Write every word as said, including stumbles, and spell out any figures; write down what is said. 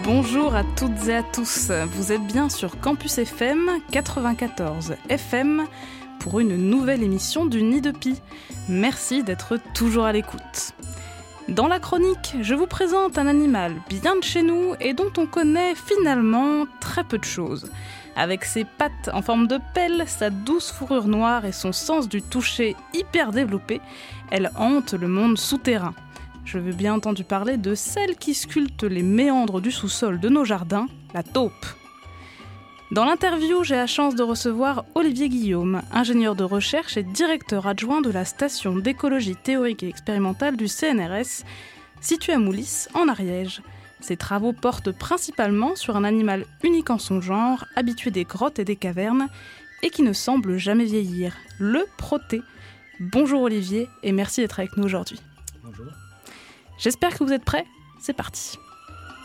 Bonjour à toutes et à tous, vous êtes bien sur Campus F M quatre-vingt-quatorze F M pour une nouvelle émission du Nid de Pie. Merci d'être toujours à l'écoute. Dans la chronique, je vous présente un animal bien de chez nous et dont on connaît finalement très peu de choses. Avec ses pattes en forme de pelle, sa douce fourrure noire et son sens du toucher hyper développé, elle hante le monde souterrain. Je veux bien entendu parler de celle qui sculpte les méandres du sous-sol de nos jardins, la taupe. Dans l'interview, j'ai la chance de recevoir Olivier Guillaume, ingénieur de recherche et directeur adjoint de la station d'écologie théorique et expérimentale du C N R S, située à Moulis, en Ariège. Ses travaux portent principalement sur un animal unique en son genre, habitué des grottes et des cavernes, et qui ne semble jamais vieillir, le protée. Bonjour Olivier, et merci d'être avec nous aujourd'hui. Bonjour. J'espère que vous êtes prêts, c'est parti.